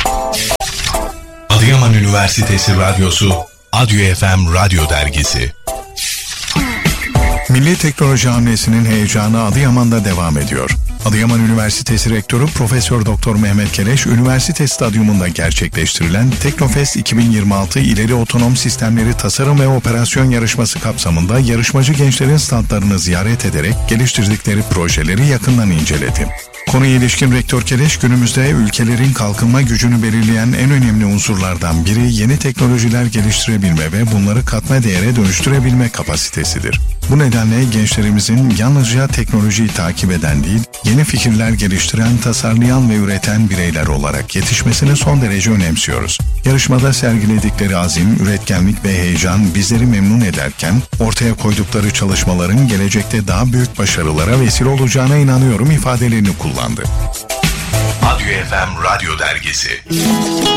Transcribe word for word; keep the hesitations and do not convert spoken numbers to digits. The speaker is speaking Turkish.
Adıyaman Üniversitesi Radyosu, Adyo F M Radyo Dergisi. Milli Teknoloji Hamlesi'nin heyecanı Adıyaman'da devam ediyor. Adıyaman Üniversitesi Rektörü Profesör Doktor Mehmet Keleş, üniversite stadyumunda gerçekleştirilen Teknofest iki bin yirmi altı İleri Otonom Sistemleri Tasarım ve Operasyon Yarışması kapsamında yarışmacı gençlerin standlarını ziyaret ederek geliştirdikleri projeleri yakından inceledi. Konuya ilişkin Rektör Keleş, günümüzde ülkelerin kalkınma gücünü belirleyen en önemli unsurlardan biri yeni teknolojiler geliştirebilme ve bunları katma değere dönüştürebilme kapasitesidir. Bu nedenle gençlerimizin yalnızca teknolojiyi takip eden değil, yeni fikirler geliştiren, tasarlayan ve üreten bireyler olarak yetişmesini son derece önemsiyoruz. Yarışmada sergiledikleri azim, üretkenlik ve heyecan bizleri memnun ederken, ortaya koydukları çalışmaların gelecekte daha büyük başarılara vesile olacağına inanıyorum ifadelerini kullandı. Adyo F M Radyo Dergisi.